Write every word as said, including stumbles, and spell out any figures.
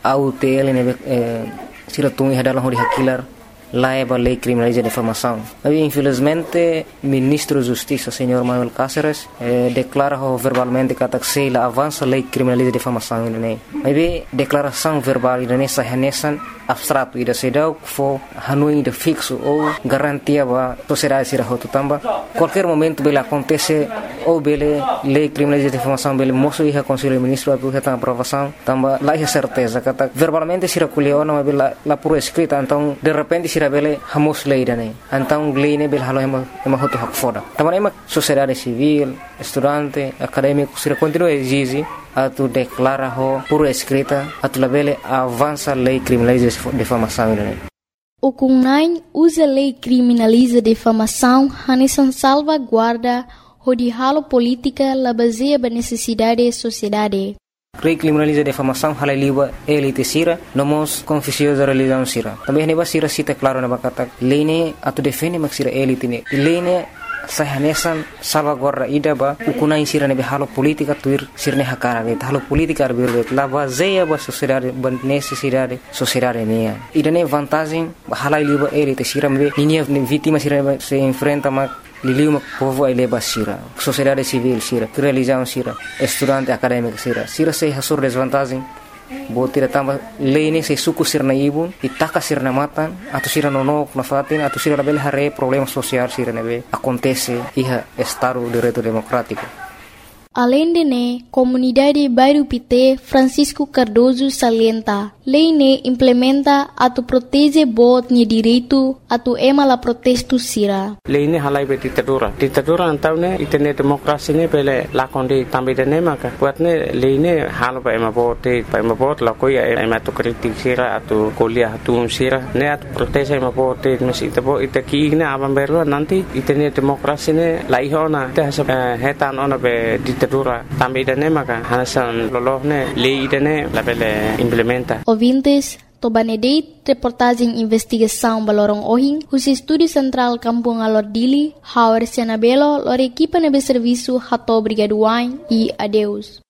A U T L nebe sira tungi hadalang hori hakilar laiba lei criminaliza difamação. Mas infelizmente ministro da Justiça, senhor Manuel Cáceres, eh, declara verbalmente que a Seila avança lei criminaliza difamação ini. Mas declaração verbal ini sahanesan abstrato ida sedau fo hanui de fixo ou garantia ba sociedade sira hotu tamba qualquer momento bela acontece ou bele lei criminaliza difamação bele moço iha conselho ministro atu heta aprovação tamba lá é certeza kata verbalmente sira kuliona mas bela la por escrita então de repente sira bele hamos lei dane então lei ne bele halo ema ema hotu hak foda tamba ema sociedade civil estudante acadêmico sira continua exige atu declara ho por escrita atu labele avança lei criminaliza difamação ini. O C U N A I usa lei criminaliza difamação hanesan salvaguarda hodi halo política la baseia ba necessidade sociedade. Lei criminaliza difamação hala liba elite sira nomos confusiosa religião sira. Também neba sira cita claro na bakata lei ne atu defende mak sira elite ne. Lei ne sahanesan salvaguarda ida ba ukunai sira nebe halo politika tuir sirne hakara ne halo politika arbir la baseia ba sociedade ba necessidade sociedade ne ida ne vantagem hala liba elite sira me ninia vítima sira se enfrenta ma liliu ma povo ai leba sira sociedade civil sira religião sira estudante acadêmico sira sira se hasur desvantagem botira tamba lei se suku sirna ibun itaka sirna matan atau sira nonok na fatin atau sira label hare problema social sira nebe acontece iha estado direito democrático. Além de ne, comunidade Bairro Pité Francisco Cardoso salienta, lei ne implementa atu protege bot ni direito atu ema la protesto sira. Lei ne halai be ditadura. Ditadura antau ne itene demokrasi ne pele lakonde tambe de ne maka. Buat ne lei ne halo ba ema bote, ba ema bot la koya ema tu kritik sira atu kuliah atu sira ne atu protege ema bote mesi itabo itaki ne abang berlo nanti itene demokrasi ne laihona te hasa hetan ona be ditadura tambe de ne maka hanasan lolohne lei de ne la pele implementa. Ouvintes, Tobanedeit, reportagem investigação Balorong Ohing, os Estúdio Central Kampung Alordili, Howard Senabelo, lor equipa nebe serviço Hato Brigaduain e adeus.